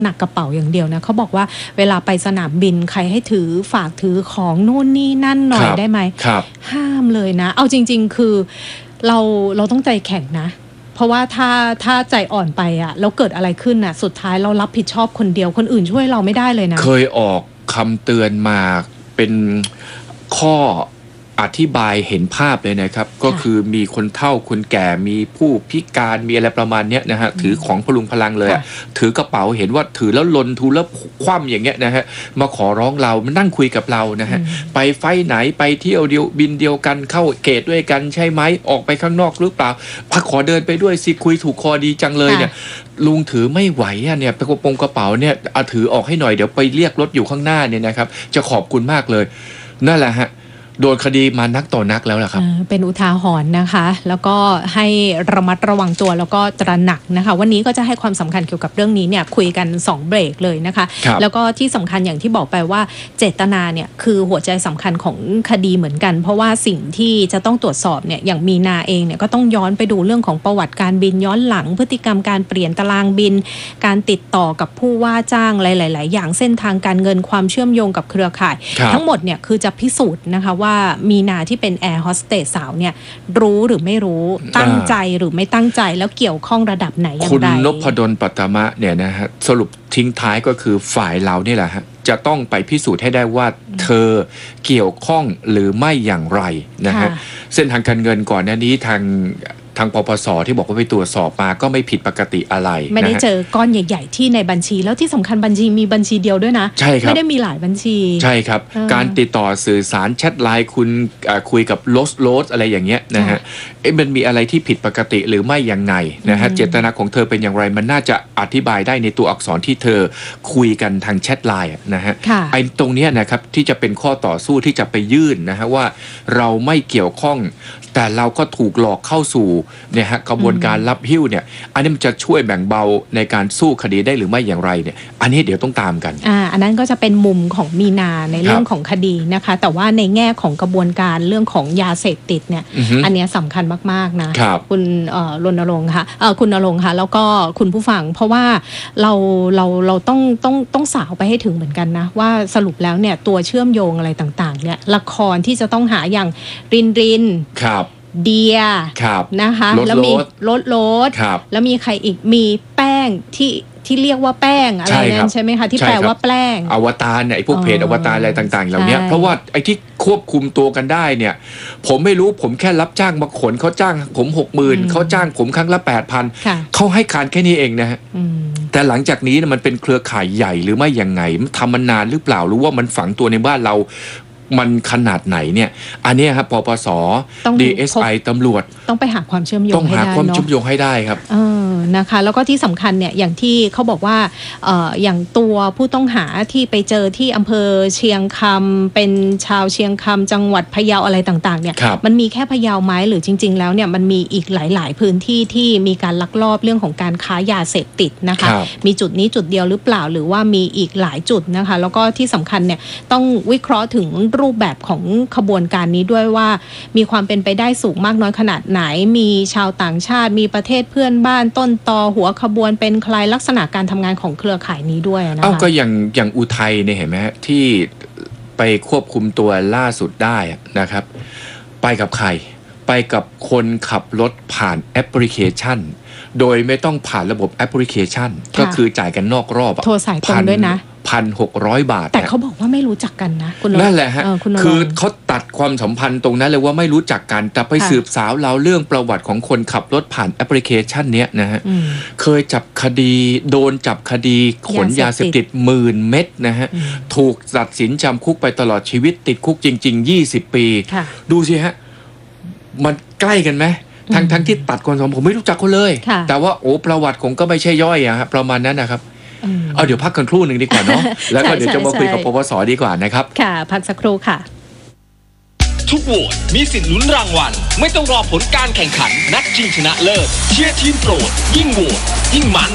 หนักกระเป๋าอย่างเดียวนะเขาบอกว่าเวลาไปสนามบินใครให้ถือฝากถือของนู่นนี่นั่นหน่อยได้ไหมห้ามเลยนะเอาจริงๆคือเราต้องใจแข็งนะเพราะว่าถ้าใจอ่อนไปอ่ะแล้วเกิดอะไรขึ้นอ่ะสุดท้ายเรารับผิดชอบคนเดียวคนอื่นช่วยเราไม่ได้เลยนะเคยออกคำเตือนมาเป็นข้ออธิบายเห็นภาพเลยนะครับก็คือมีคนเฒ่าคนแก่มีผู้พิการมีอะไรประมาณนี้นะฮะถือของพลุงพลังเลยถือกระเป๋าเห็นว่าถือแล้วลนทุแล้วคว่ำอย่างเงี้ยนะฮะมาขอร้องเรามานั่งคุยกับเรานะฮะไปไฟไหนไปเที่ยวเดียวบินเดียวกันเข้าเกตด้วยกันใช่ไหมออกไปข้างนอกหรือเปล่าพักขอเดินไปด้วยสิคุยถูกคอดีจังเลยเนี่ยลุงถือไม่ไหวอ่ะเนี่ยไปกระเป๋าเนี่ยเอาถือออกให้หน่อยเดี๋ยวไปเรียกรถอยู่ข้างหน้าเนี่ยนะครับจะขอบคุณมากเลยนั่นแหละฮะโดนคดีมานักต่อนักแล้วล่ะครับเป็นอุทาหรณ์นะคะแล้วก็ให้ระมัดระวังตัวแล้วก็ตระหนักนะคะวันนี้ก็จะให้ความสำคัญเกี่ยวกับเรื่องนี้เนี่ยคุยกัน2เบรกเลยนะคะแล้วก็ที่สำคัญอย่างที่บอกไปว่าเจตนาเนี่ยคือหัวใจสำคัญของคดีเหมือนกันเพราะว่าสิ่งที่จะต้องตรวจสอบเนี่ยอย่างมีนาเองเนี่ยก็ต้องย้อนไปดูเรื่องของประวัติการบินย้อนหลังพฤติกรรมการเปลี่ยนตารางบินการติดต่อกับผู้ว่าจ้างหลายๆอย่างเส้นทางการเงินความเชื่อมโยงกับเครือข่ายทั้งหมดเนี่ยคือจะพิสูจน์นะคะว่ามีนาที่เป็นแอร์โฮสเตสสาวเนี่ยรู้หรือไม่รู้ตั้งใจหรือไม่ตั้งใจแล้วเกี่ยวข้องระดับไหนอย่างไรคุณนพดลปัตมะเนี่ยนะฮะสรุปทิ้งท้ายก็คือฝ่ายเรานี่แหละฮะจะต้องไปพิสูจน์ให้ได้ว่าเธอเกี่ยวข้องหรือไม่อย่างไรนะฮะเส้นทางการเงินก่อนหน้านี้ทางปปส.ที่บอกว่าไปตรวจสอบมาก็ไม่ผิดปกติอะไรไม่ได้เจอก้อนใหญ่ๆที่ในบัญชีแล้วที่สำคัญบัญชีมีบัญชีเดียวด้วยนะใช่ครับไม่ได้มีหลายบัญชีใช่ครับการติดต่อสื่อสารแชทไลน์คุณคุยกับโลสอะไรอย่างเงี้ยนะฮะมันมีอะไรที่ผิดปกติหรือไม่ยังไงนะฮะเจตนาของเธอเป็นอย่างไรมันน่าจะอธิบายได้ในตัวอักษรที่เธอคุยกันทางแชทไลน์นะฮะไอ้ตรงเนี้ยนะครับที่จะเป็นข้อต่อสู้ที่จะไปยื่นนะฮะว่าเราไม่เกี่ยวข้องแต่เราก็ถูกหลอกเข้าสู่เนี่ยฮะกระบวนการรับหิ้วเนี่ยอันนี้มันจะช่วยแบ่งเบาในการสู้คดีได้หรือไม่อย่างไรเนี่ยอันนี้เดี๋ยวต้องตามกันอันนั้นก็จะเป็นมุมของมีนาในเรื่องของคดีนะคะแต่ว่าในแง่ของกระบวนการเรื่องของยาเสพติดเนี่ยอันนี้สำคัญมากๆนะคุณรณรงค์ค่ะคุณณรงค์ค่ะแล้วก็คุณผู้ฟังเพราะว่าเราต้องสาวไปให้ถึงเหมือนกันนะว่าสรุปแล้วเนี่ยตัวเชื่อมโยงอะไรต่างๆเนี่ยละครที่จะต้องหาอย่างรินเดียนะคะแล้วมีรถแล้วมีใครอีกมีแป้งที่เรียกว่าแป้งอะไรนั่นใช่ไหมคะที่แปลว่าแป้งอวตารเนี่ยไอ้พวกเพจอวตารอะไรต่างๆเหล่านี้เพราะว่าไอ้ที่ควบคุมตัวกันได้เนี่ยผมไม่รู้ผมแค่รับจ้างมาขนเขาจ้างผม 60,000 เขาจ้างผมครั้งละ 8,000 เขาให้การแค่นี้เองนะฮะแต่หลังจากนี้มันเป็นเครือข่ายใหญ่หรือไม่ยังไงมันทำมานานหรือเปล่าหรือว่ามันฝังตัวในบ้านเรามันขนาดไหนเนี่ยอันนี้ครับปปส. DSI ตำรวจต้องไปหาความเชื่อมโยงต้องหาความเชื่อมโยงให้ได้ครับนะคะแล้วก็ที่สำคัญเนี่ยอย่างที่เขาบอกว่าอย่างตัวผู้ต้องหาที่ไปเจอที่อำเภอเชียงคำเป็นชาวเชียงคำจังหวัดพะเยาอะไรต่างๆเนี่ยมันมีแค่พะเยาไหมหรือจริงๆแล้วเนี่ยมันมีอีกหลายๆพื้นที่ที่มีการลักลอบเรื่องของการค้ายาเสพติดนะคะมีจุดนี้จุดเดียวหรือเปล่าหรือว่ามีอีกหลายจุดนะคะแล้วก็ที่สำคัญเนี่ยต้องวิเคราะห์ถึงรูปแบบของขบวนการนี้ด้วยว่ามีความเป็นไปได้สูงมากน้อยขนาดไหนมีชาวต่างชาติมีประเทศเพื่อนบ้านต้นตอหัวขบวนเป็นใครลักษณะการทำงานของเครือข่ายนี้ด้วยนะคะก็อย่างอุทัยเนี่ยเห็นไหมฮะที่ไปควบคุมตัวล่าสุดได้นะครับไปกับใครไปกับคนขับรถผ่านแอปพลิเคชันโดยไม่ต้องผ่านระบบแอปพลิเคชันก็คือจ่ายกันนอกรอบโทรสายตรงด้วยนะ 1,600 บาทแต่เขาบอกว่าไม่รู้จักกันนะคุณนั่นแหละฮะคือเขาตัดความสัมพันธ์ตรงนั้นเลยว่าไม่รู้จักกันแต่ไปสืบสาวเราเรื่องประวัติของคนขับรถผ่านแอปพลิเคชันเนี้ยนะฮะเคยจับคดีโดนจับคดีขนยาเสพติด10,000 เม็ดนะฮะถูกตัดสินจำคุกไปตลอดชีวิตติดคุกจริงๆ20 ปีดูสิฮะมันใกล้กันไหมทั้งที่ตัดความสัมพันธ์ผมไม่รู้จักเขาเลยแต่ว่าโอ้ประวัติคงก็ไม่ใช่ย่อยอะครับประมาณนั้นนะครับเดี๋ยวพักกันครู่หนึ่งดีกว่าเนาะแล้วก็เดี๋ยวจะมาคุยกับปปส.ดีกว่านะครับค่ะพักสักครู่ค่ะทุกโหวตมีสิทธิ์ลุ้นรางวัลไม่ต้องรอผลการแข่งขันนัดชิงชนะเลิศเชียร์ทีมโปรดยิ่งโหวตยิ่งมัน